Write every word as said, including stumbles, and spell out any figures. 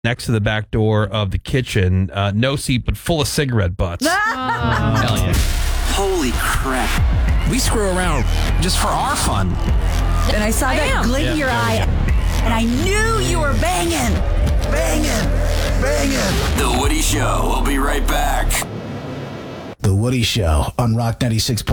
next to the back door of the kitchen. Uh, no seat, but full of cigarette butts. Hell yeah. Holy crap. We screw around just for our fun. And I saw I that am. glint in Yeah, your there eye, and I knew you were banging. Banging. Banging. The Woody Show. We'll be right back. The Woody Show on Rock ninety-six point